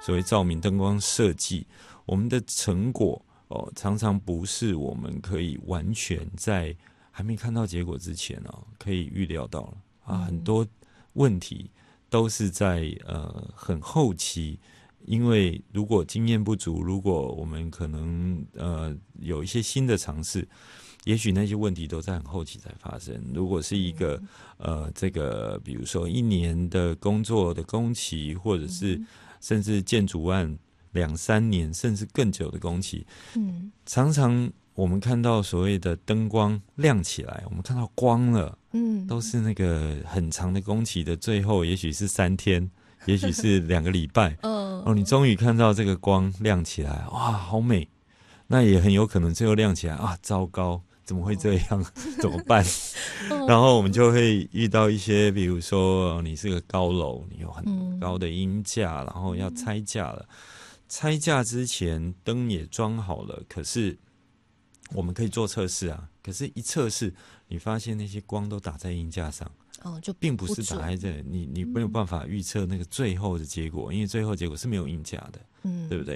所谓照明灯光设计，我们的成果常常不是我们可以完全在还没看到结果之前可以预料到了很多问题都是在很后期，因为如果经验不足，如果我们可能有一些新的尝试，也许那些问题都在很后期才发生。如果是一个这个比如说1年的工作的工期，或者是甚至建筑案2-3年甚至更久的工期，常常我们看到所谓的灯光亮起来，我们看到光了，都是那个很长的工期的最后，也许是3天，也许是2个礼拜你终于看到这个光亮起来，哇，好美。那也很有可能最后亮起来糟糕，怎么会这样怎么办然后我们就会遇到一些，比如说你是个高楼，你有很高的鹰架，然后要拆架了，拆架之前灯也装好了，可是我们可以做测试可是一测试你发现那些光都打在鹰架上就并不是打在这你没有办法预测那个最后的结果，因为最后结果是没有鹰架的对不对？